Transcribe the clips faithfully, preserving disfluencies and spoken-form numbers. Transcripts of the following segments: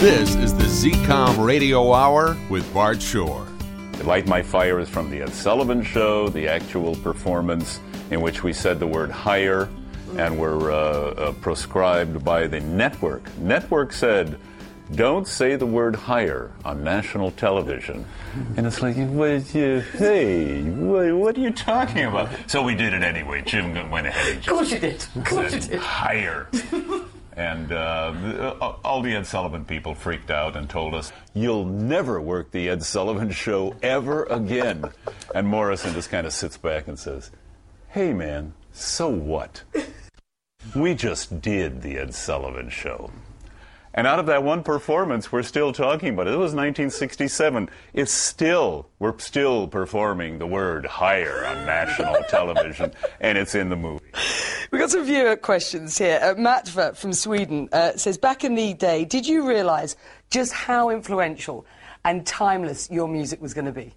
This is the Z COM Radio Hour with Bart Shore. Light My Fire is from the Ed Sullivan Show, the actual performance in which we said the word higher and were uh, uh, proscribed by the network. Network said, don't say the word higher on national television. And it's like, what, you, hey, what, what are you talking about? So we did it anyway. Jim went ahead and just Of course you did. Of course you did. Higher. And uh, all the Ed Sullivan people freaked out and told us, you'll never work the Ed Sullivan Show ever again. And Morrison just kind of sits back and says, hey, man, so what? We just did the Ed Sullivan Show. And out of that one performance, we're still talking about it. It was nineteen sixty-seven. It's still, we're still performing the word higher on national television, and it's in the movie. We've got some viewer questions here. Uh, Matt from Sweden uh, says, back in the day, did you realise just how influential and timeless your music was going to be?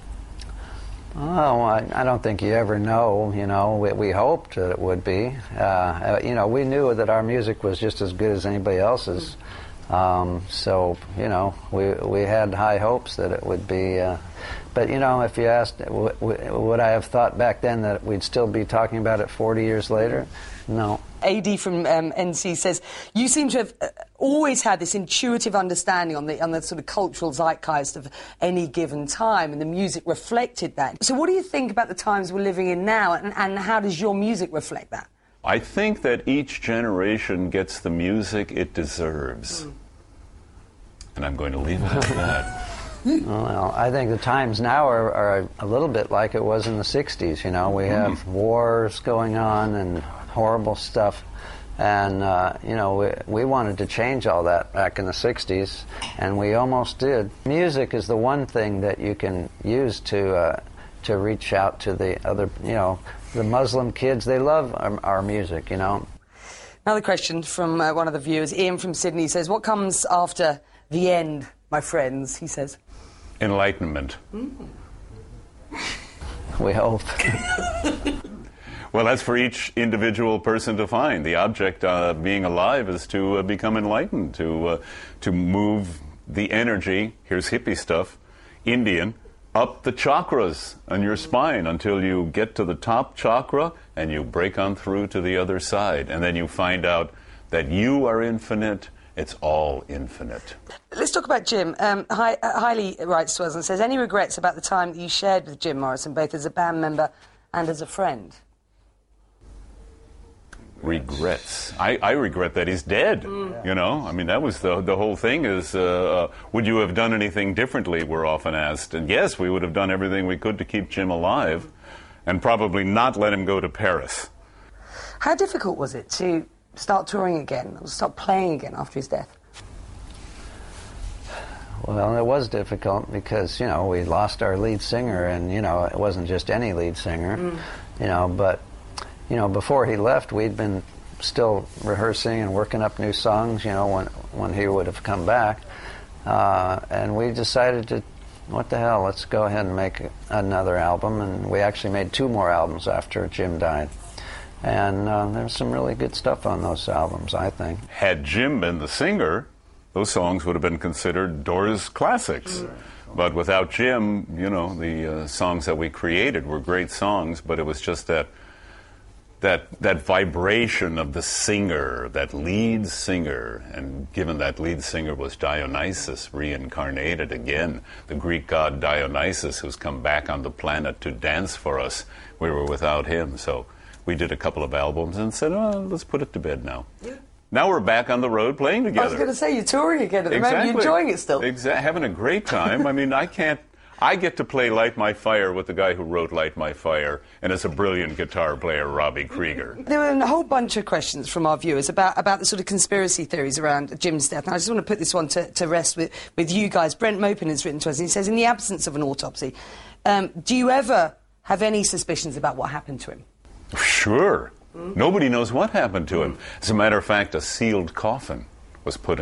Oh, I, I don't think you ever know, you know. We, we hoped that it would be. Uh, uh, you know, we knew that our music was just as good as anybody else's. Um, so, you know, we we had high hopes that it would be. Uh, but, you know, if you asked, w w would I have thought back then that we'd still be talking about it forty years later? No. A D from um, N C says, you seem to have uh, always had this intuitive understanding on the, on the sort of cultural zeitgeist of any given time, and the music reflected that. So what do you think about the times we're living in now, and, and how does your music reflect that? I think that each generation gets the music it deserves. Mm. And I'm going to leave it at that. Well, I think the times now are, are a little bit like it was in the sixties, you know. We have mm. wars going on and horrible stuff, and uh, you know, we, we wanted to change all that back in the sixties, and we almost did. Music is the one thing that you can use to uh, to reach out to the other, you know, the Muslim kids. They love our, our music, you know. Another question from uh, one of the viewers, Ian from Sydney, says, what comes after the end, my friends? He says, enlightenment. Mm. We hope. Well, that's for each individual person to find. The object of uh, being alive is to uh, become enlightened, to uh, to move the energy, here's hippie stuff, Indian, up the chakras on your spine until you get to the top chakra and you break on through to the other side. And then you find out that you are infinite. It's all infinite. Let's talk about Jim. Um, Hi uh, Hailey writes to us and says, any regrets about the time that you shared with Jim Morrison, both as a band member and as a friend? Regrets. I, I regret that he's dead. Mm. You know, I mean, that was the the whole thing. Is uh, uh, would you have done anything differently? We're often asked, and yes, we would have done everything we could to keep Jim alive, and probably not let him go to Paris. How difficult was it to start touring again, or start playing again after his death? Well, it was difficult because, you know, we lost our lead singer, and, you know, it wasn't just any lead singer, mm. you know, but, you know, before he left, we'd been still rehearsing and working up new songs, you know, when, when he would have come back, uh, and we decided to, what the hell, let's go ahead and make another album, and we actually made two more albums after Jim died. And uh, there's some really good stuff on those albums, I think. Had Jim been the singer, those songs would have been considered Doors classics. Mm. But without Jim, you know, the uh, songs that we created were great songs, but it was just that that that vibration of the singer, that lead singer, and given that lead singer was Dionysus reincarnated again, the Greek god Dionysus, who's come back on the planet to dance for us, we were without him. So we did a couple of albums and said, oh, let's put it to bed now. Yeah. Now we're back on the road playing together. I was going to say, you're touring again at the exactly. moment. You're enjoying it still. Exactly. Having a great time. I mean, I can't... I get to play Light My Fire with the guy who wrote Light My Fire, and it's a brilliant guitar player, Robbie Krieger. There were a whole bunch of questions from our viewers about, about the sort of conspiracy theories around Jim's death. And I just want to put this one to, to rest with, with you guys. Brent Mopin has written to us, and he says, in the absence of an autopsy, um, do you ever have any suspicions about what happened to him? Sure. Mm. Nobody knows what happened to him. As a matter of fact, a sealed coffin was put